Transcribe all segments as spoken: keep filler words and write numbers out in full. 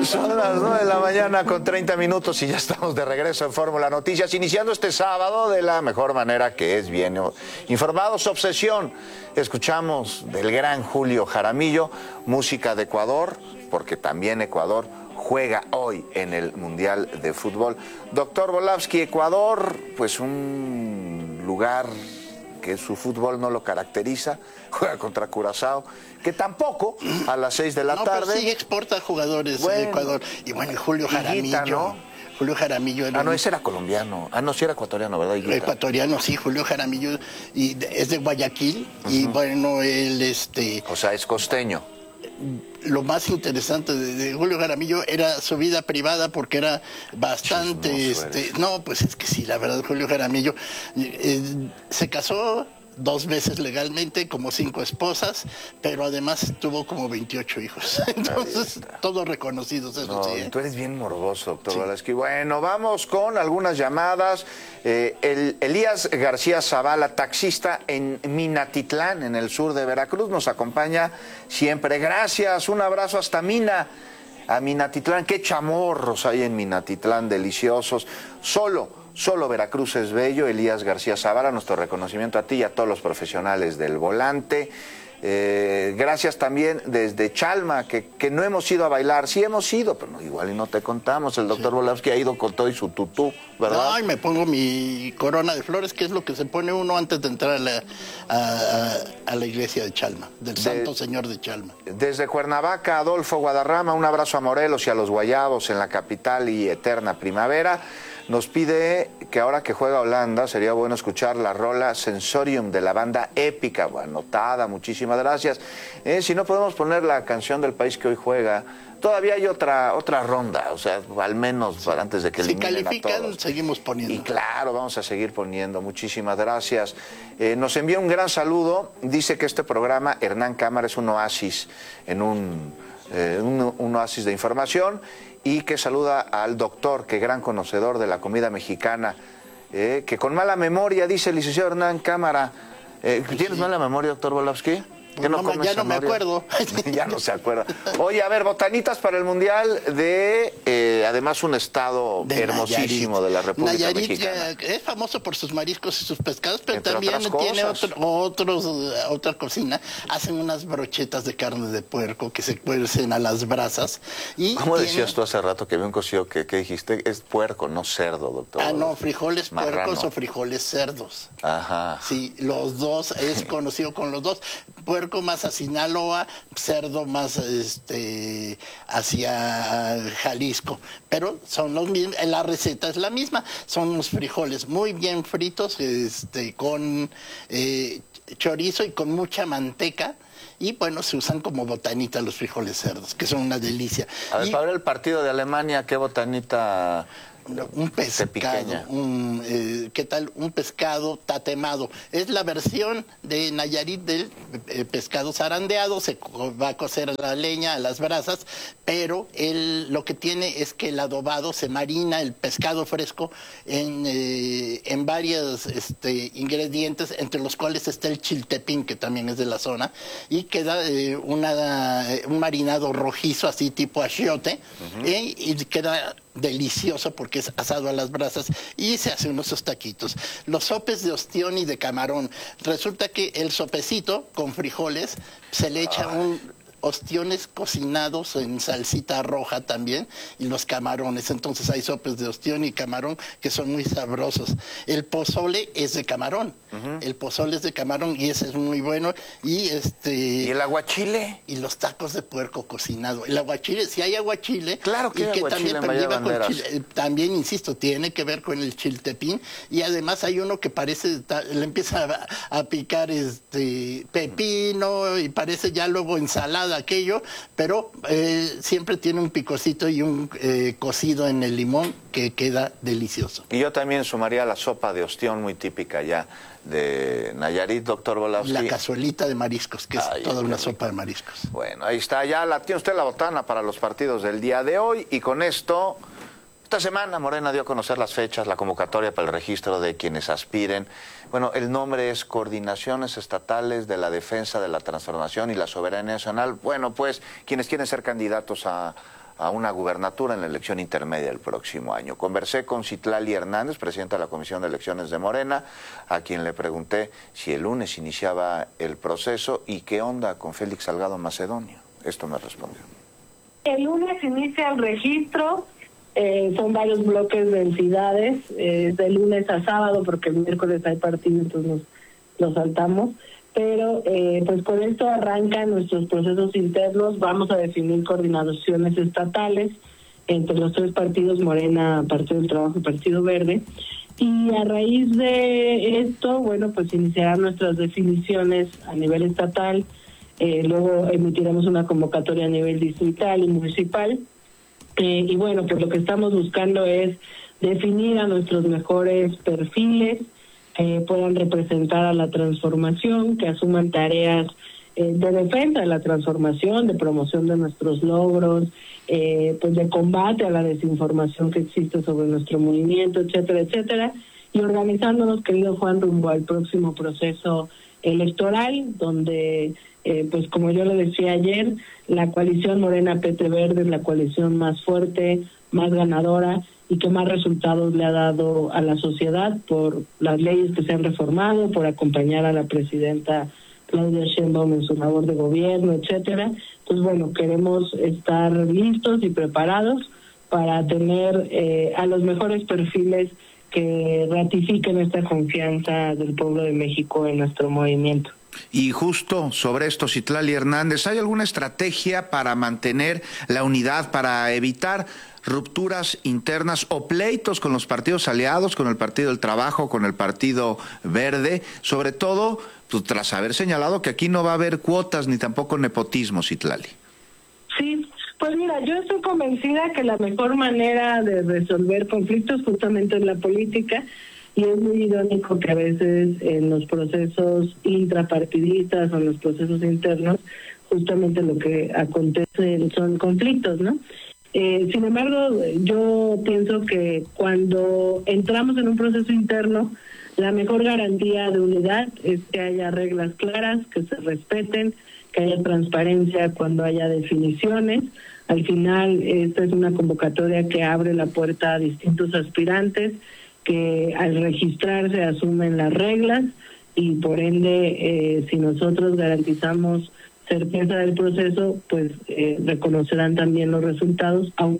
Son las nueve de la mañana con treinta minutos y ya estamos de regreso en Fórmula Noticias, iniciando este sábado de la mejor manera, que es bien informados. Obsesión, escuchamos del gran Julio Jaramillo, música de Ecuador, porque también Ecuador juega hoy en el Mundial de Fútbol. Doctor Volavsky, Ecuador, pues un lugar que su fútbol no lo caracteriza, juega contra Curazao, que tampoco a las seis de la no, tarde. Pero sí exporta jugadores bueno, de Ecuador. Y bueno, y Julio Jaramillo. Higuita, ¿no? Julio Jaramillo era. Ah, no, ese era colombiano. Ah, no, sí era ecuatoriano, ¿verdad? Higuita? Ecuatoriano, sí, Julio Jaramillo. Y es de Guayaquil. Uh-huh. Y bueno, él, este. O sea, es costeño. Lo más interesante de, de Julio Jaramillo era su vida privada, porque era bastante, este, no, pues es que sí, la verdad, Julio Jaramillo eh, se casó dos veces legalmente, como cinco esposas, pero además tuvo como veintiocho hijos. Entonces, todos reconocidos, eso no, sí. ¿eh? Tú eres bien morboso, doctor sí. Volavsky. Bueno, vamos con algunas llamadas. Eh, el Elías García Zavala, taxista en Minatitlán, en el sur de Veracruz, nos acompaña siempre. Gracias, un abrazo hasta Mina, a Minatitlán. Qué chamorros hay en Minatitlán, deliciosos. Solo Solo Veracruz es bello. Elías García Zavala, nuestro reconocimiento a ti y a todos los profesionales del volante. Eh, gracias también desde Chalma, que, que no hemos ido a bailar. Sí hemos ido, pero no, igual y no te contamos. El doctor sí. Volavsky ha ido con todo y su tutú, ¿verdad? Ay, me pongo mi corona de flores, que es lo que se pone uno antes de entrar a la, a, a la iglesia de Chalma, del de, Santo Señor de Chalma. Desde Cuernavaca, Adolfo Guadarrama, un abrazo a Morelos y a los Guayabos en la capital y eterna primavera. Nos pide que ahora que juega Holanda sería bueno escuchar la rola Sensorium de la banda Épica. Bueno, anotada, muchísimas gracias. Eh, si no podemos poner la canción del país que hoy juega, todavía hay otra otra ronda, o sea, al menos sí. antes de que eliminen si califican, a todos. Seguimos poniendo. Y claro, vamos a seguir poniendo. Muchísimas gracias. Eh, nos envía un gran saludo. Dice que este programa, Hernán Cámara, es un oasis, en un, eh, un, un oasis de información. Y que saluda al doctor, que gran conocedor de la comida mexicana, eh, que con mala memoria, dice el licenciado Hernán Cámara. Eh, ¿Tienes sí. mala memoria, doctor Volavsky? Pues no, no, ya no me acuerdo. Ya no se acuerda. Oye, a ver, botanitas para el Mundial de, eh, además, un estado de hermosísimo Nayarit. De la República Nayarit, Mexicana. Es famoso por sus mariscos y sus pescados, pero Entre también tiene otro, otros, otra cocina. Hacen unas brochetas de carne de puerco que se cuecen a las brasas. Y ¿Cómo tiene... decías tú hace rato que había un cocido que, que dijiste? Es puerco, no cerdo, doctor. Ah, no, frijoles Marrano. Puercos o frijoles cerdos. Ajá. Sí, los dos, es conocido con los dos. Puerco más hacia Sinaloa, cerdo más este hacia Jalisco, pero son los mismos, la receta es la misma, son unos frijoles muy bien fritos, este con eh, chorizo y con mucha manteca. Y bueno, se usan como botanita los frijoles cerdos, que son una delicia. A ver, y, para ver el partido de Alemania, ¿qué botanita? Un pescado, un, eh, ¿qué tal? Un pescado tatemado. Es la versión de Nayarit del eh, pescado zarandeado, se va a cocer a la leña, a las brasas, pero él, lo que tiene es que el adobado se marina el pescado fresco en, eh, en varios este, ingredientes, entre los cuales está el chiltepín, que también es de la zona, y queda eh, una, un marinado rojizo, así tipo achiote, uh-huh. eh, y queda delicioso porque es asado a las brasas y se hacen unos taquitos. Los sopes de ostión y de camarón. Resulta que el sopecito con frijoles se le echa Ay. un ostiones cocinados en salsita roja también y los camarones. Entonces hay sopes de ostión y camarón que son muy sabrosos. El pozole es de camarón. Uh-huh. El pozole es de camarón y ese es muy bueno. Y este ¿Y el aguachile? Y los tacos de puerco cocinado. El aguachile, si hay aguachile, claro que, y hay que aguachile también en lleva con chile, también insisto, tiene que ver con el chiltepín y además hay uno que parece le empieza a, a picar este pepino y parece ya luego ensalada aquello, pero eh, siempre tiene un picocito y un eh, cocido en el limón que queda delicioso. Y yo también sumaría la sopa de ostión, muy típica ya de Nayarit, doctor Volavsky. La cazuelita de mariscos, que es Ay, toda una rico. sopa de mariscos. Bueno, ahí está, ya la tiene usted la botana para los partidos del día de hoy, y con esto, esta semana Morena dio a conocer las fechas, la convocatoria para el registro de quienes aspiren. Bueno, el nombre es Coordinaciones Estatales de la Defensa de la Transformación y la Soberanía Nacional. Bueno, pues, quienes quieren ser candidatos a, a una gubernatura en la elección intermedia del próximo año. Conversé con Citlali Hernández, presidenta de la Comisión de Elecciones de Morena, a quien le pregunté si el lunes iniciaba el proceso y qué onda con Félix Salgado Macedonio. Esto me respondió. El lunes inicia el registro, eh, son varios bloques de entidades, eh, de lunes a sábado, porque el miércoles hay partido, entonces nos, nos saltamos. Pero eh, pues con esto arrancan nuestros procesos internos, vamos a definir coordinaciones estatales entre los tres partidos, Morena, Partido del Trabajo y Partido Verde, y a raíz de esto, bueno, pues iniciarán nuestras definiciones a nivel estatal, eh, luego emitiremos una convocatoria a nivel distrital y municipal, eh, y bueno, pues lo que estamos buscando es definir a nuestros mejores perfiles, que puedan representar a la transformación, que asuman tareas eh, de defensa de la transformación, de promoción de nuestros logros, eh, pues de combate a la desinformación que existe sobre nuestro movimiento, etcétera, etcétera, y organizándonos, querido Juan, rumbo al próximo proceso electoral, donde, eh, pues como yo lo decía ayer, la coalición Morena P T Verde es la coalición más fuerte, más ganadora, y que más resultados le ha dado a la sociedad por las leyes que se han reformado, por acompañar a la presidenta Claudia Sheinbaum en su labor de gobierno, etcétera. Entonces, bueno, queremos estar listos y preparados para tener eh, a los mejores perfiles que ratifiquen esta confianza del pueblo de México en nuestro movimiento. Y justo sobre esto, Citlali Hernández, ¿hay alguna estrategia para mantener la unidad, para evitar rupturas internas o pleitos con los partidos aliados, con el Partido del Trabajo, con el Partido Verde, sobre todo pues, tras haber señalado que aquí no va a haber cuotas ni tampoco nepotismo, Citlali? Sí, pues mira, yo estoy convencida que la mejor manera de resolver conflictos justamente es la política, y es muy irónico que a veces en los procesos intrapartidistas o en los procesos internos justamente lo que acontece son conflictos, ¿no? Eh, sin embargo, yo pienso que cuando entramos en un proceso interno, la mejor garantía de unidad es que haya reglas claras, que se respeten, que haya transparencia cuando haya definiciones. Al final, esta es una convocatoria que abre la puerta a distintos aspirantes que al registrarse asumen las reglas y por ende, eh, si nosotros garantizamos certeza del proceso, pues eh, reconocerán también los resultados. Aún...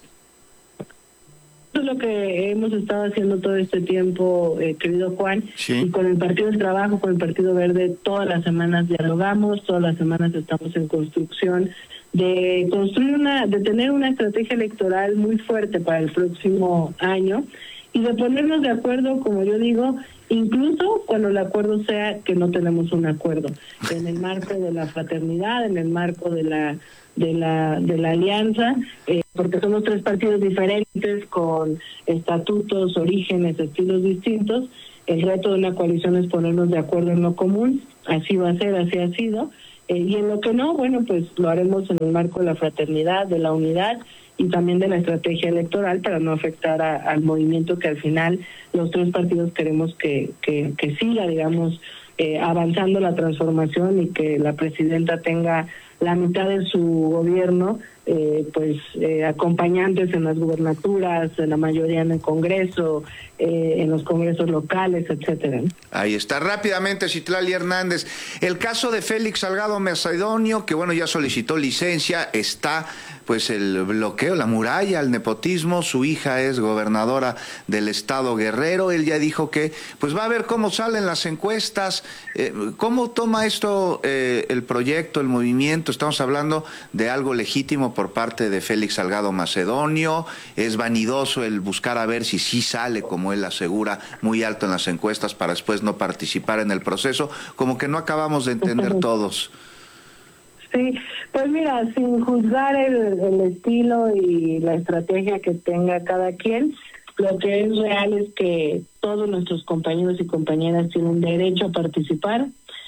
Eso es lo que hemos estado haciendo todo este tiempo, eh, querido Juan, sí. Y con el Partido del Trabajo, con el Partido Verde, todas las semanas dialogamos, todas las semanas estamos en construcción de construir una, de tener una estrategia electoral muy fuerte para el próximo año y de ponernos de acuerdo, como yo digo, incluso cuando el acuerdo sea que no tenemos un acuerdo, en el marco de la fraternidad, en el marco de la de la de la alianza, eh, porque somos tres partidos diferentes con estatutos, orígenes, estilos distintos. El reto de una coalición es ponernos de acuerdo en lo común, así va a ser, así ha sido, eh, y en lo que no, bueno, pues lo haremos en el marco de la fraternidad, de la unidad y también de la estrategia electoral para no afectar a, al movimiento que al final los tres partidos queremos que, que, que siga, digamos, eh, avanzando la transformación y que la presidenta tenga la mitad de su gobierno, eh, pues eh, acompañantes en las gubernaturas, en la mayoría en el Congreso, eh, en los congresos locales, etcétera. Ahí está. Rápidamente, Citlali Hernández, el caso de Félix Salgado Macedonio, que bueno, ya solicitó licencia, está pues el bloqueo, la muralla, el nepotismo, su hija es gobernadora del estado Guerrero, él ya dijo que pues va a ver cómo salen las encuestas, eh, cómo toma esto eh, el proyecto, el movimiento. Estamos hablando de algo legítimo por parte de Félix Salgado Macedonio, es vanidoso el buscar a ver si sí sale, como él asegura, muy alto en las encuestas para después no participar en el proceso, como que no acabamos de entender uh-huh. todos. Sí, pues mira, sin juzgar el, el estilo y la estrategia que tenga cada quien, lo que es real es que todos nuestros compañeros y compañeras tienen derecho a participar.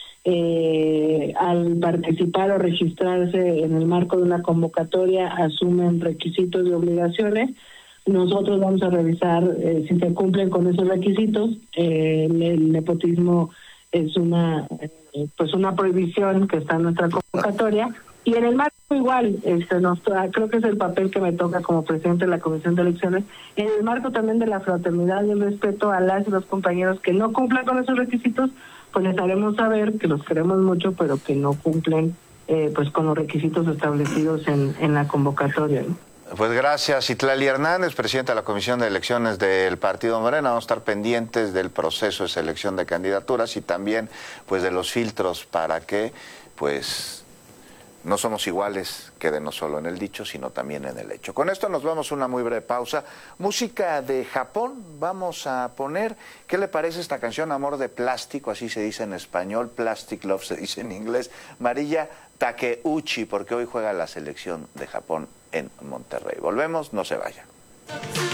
Eh, al participar o registrarse en el marco de una convocatoria asumen requisitos y obligaciones. Nosotros vamos a revisar eh, si se cumplen con esos requisitos. Eh, el, el nepotismo es una eh, pues una prohibición que está en nuestra convocatoria y en el marco igual, este, nos, creo que es el papel que me toca como presidente de la Comisión de Elecciones, en el marco también de la fraternidad y el respeto a las y los compañeros que no cumplan con esos requisitos, pues les haremos saber que los queremos mucho, pero que no cumplen eh, pues con los requisitos establecidos en, en la convocatoria, ¿no? Pues gracias, Itlali Hernández, presidenta de la Comisión de Elecciones del Partido Morena. Vamos a estar pendientes del proceso de selección de candidaturas y también pues de los filtros para que pues no somos iguales, quede no solo en el dicho, sino también en el hecho. Con esto nos vamos a una muy breve pausa. Música de Japón vamos a poner. ¿Qué le parece esta canción? Amor de plástico, así se dice en español. Plastic Love se dice en inglés. Mariya Takeuchi, porque hoy juega la selección de Japón en Monterrey. Volvemos, no se vayan.